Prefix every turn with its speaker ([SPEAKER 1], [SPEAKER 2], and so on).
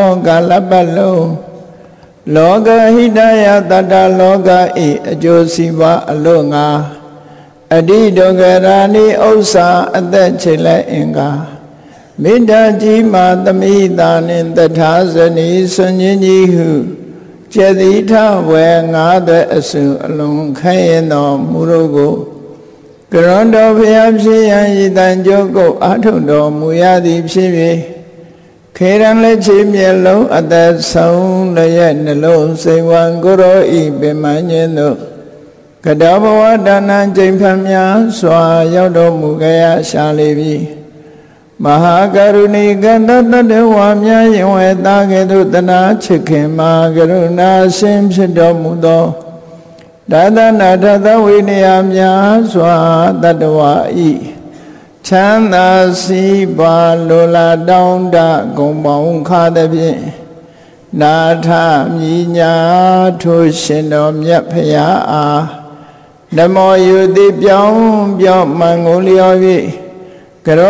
[SPEAKER 1] သောကာလပတ်လုံးလောကဟိတယတတ္တလောကဤအကျိုးစီးပွားအလို့ငါအတိဒုက္ခရာနိဥစ္စာအသက်ချေလက်အင်္ဂါမေတ္တာကြီးမာသမိတာနှင့်တထာဇနီဆွန်ကြီးကြီးဟုကျေတိထဝေငါးသက်အစုအလုံးခိုင်းရင်တော်မူတို့ကိုကရွန်တော်ဖျားဖြစ်ရန်ဤတန်ကြုတ်ကိုအာထုံတော်မူရသည်ဖြစ်၍ခေရန်လက်ချေမျက်လုံးအသက်ဆုံးလည်းရဲ့နှလုံးစိတ်ဝံကိုရောဤပင်မညင်းတို့ကတောဘဝဒါနံကျိန်ဖန်များစွာရောက်တော်မူကြရရှာလေပြီမဟာကရုဏီကတတတဝါမြယင်ဝေတာကဲ့သို့တနာချစ်ခင်မှာကရုဏာရှင်ဖြစ်တော်မူသောဒါသနာထသဝိနည်းများစွာတတဝါဤချမ်းသာစီးပွားလိုလားတောင်းတဂုံပေါင်းခါသည်ဖြင့်နာထမြညာထိုရှင်တော်မြတ်ဖရာအားနမောယုတိပြောင်းမှန်ကိုလျော်၍